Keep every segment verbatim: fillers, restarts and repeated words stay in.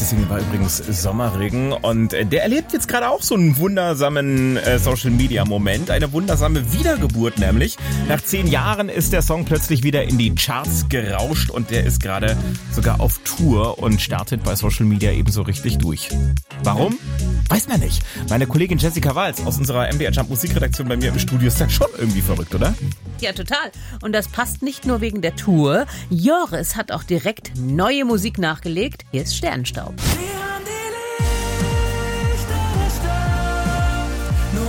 letzte Single war übrigens Sommerregen und der erlebt jetzt gerade auch so einen wundersamen äh, Social-Media-Moment, eine wundersame Wiedergeburt nämlich. Nach zehn Jahren ist der Song plötzlich wieder in die Charts gerauscht und der ist gerade sogar auf Tour und startet bei Social Media ebenso richtig durch. Warum? Weiß man nicht. Meine Kollegin Jessica Walz aus unserer M D R Jump Musikredaktion bei mir im Studio ist ja schon irgendwie verrückt, oder? Ja, total. Und das passt nicht nur wegen der Tour. Joris hat auch direkt neue Musik nachgelegt. Hier ist Sternenstaub. Wir haben die Lichter der Stadt, nur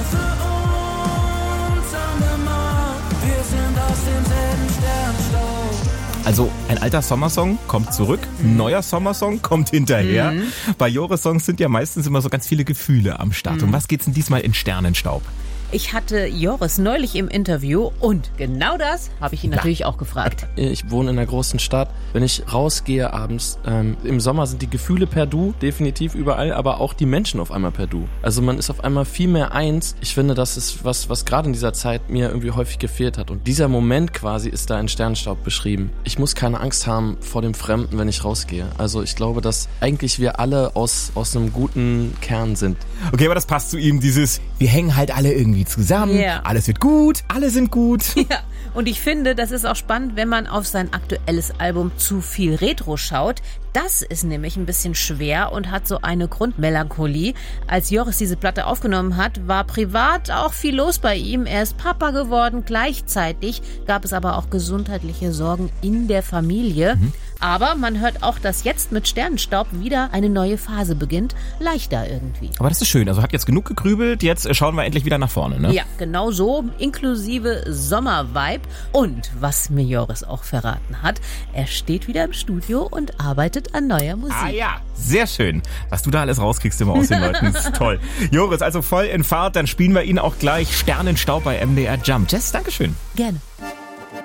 für uns angemacht. Wir sind aus demselben Sternenstaub. Also ein alter Sommersong kommt zurück, ein neuer Sommersong kommt hinterher. Mhm. Bei Joris-Songs sind ja meistens immer so ganz viele Gefühle am Start. Mhm. Um was geht's denn diesmal in Sternenstaub? Ich hatte Joris neulich im Interview und genau das habe ich ihn natürlich auch gefragt. Ich wohne in einer großen Stadt. Wenn ich rausgehe abends, ähm, im Sommer sind die Gefühle per Du, definitiv überall, aber auch die Menschen auf einmal per Du. Also man ist auf einmal viel mehr eins. Ich finde, das ist was, was gerade in dieser Zeit mir irgendwie häufig gefehlt hat. Und dieser Moment quasi ist da in Sternenstaub beschrieben. Ich muss keine Angst haben vor dem Fremden, wenn ich rausgehe. Also ich glaube, dass eigentlich wir alle aus, aus einem guten Kern sind. Okay, aber das passt zu ihm, dieses, wir hängen halt alle irgendwie zusammen, yeah. Alles wird gut, alle sind gut. Ja, und ich finde, das ist auch spannend, wenn man auf sein aktuelles Album Zu viel Retro schaut. Das ist nämlich ein bisschen schwer und hat so eine Grundmelancholie. Als Joris diese Platte aufgenommen hat, war privat auch viel los bei ihm. Er ist Papa geworden, gleichzeitig gab es aber auch gesundheitliche Sorgen in der Familie. Mhm. Aber man hört auch, dass jetzt mit Sternenstaub wieder eine neue Phase beginnt. Leichter irgendwie. Aber das ist schön. Also hat jetzt genug gegrübelt. Jetzt schauen wir endlich wieder nach vorne, ne? Ja, genau so. Inklusive Sommervibe. Und was mir Joris auch verraten hat, er steht wieder im Studio und arbeitet an neuer Musik. Ah ja, sehr schön. Was du da alles rauskriegst immer aus den Leuten, ist toll. Joris, also voll in Fahrt. Dann spielen wir ihn auch gleich Sternenstaub bei M D R Jump. Jess, Dankeschön. Gerne.